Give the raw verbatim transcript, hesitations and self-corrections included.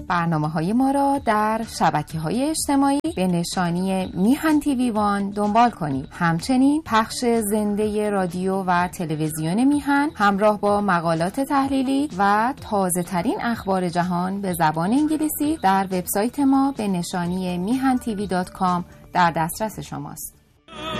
برنامه‌های ما را در شبکه‌های اجتماعی به نشانی میهن تیوی وان دنبال کنید. همچنین پخش زنده رادیو و تلویزیون میهن همراه با مقالات تحلیلی و تازه ترین اخبار جهان به زبان انگلیسی در وبسایت ما به نشانی میهن تیوی دات کام در دسترس شماست.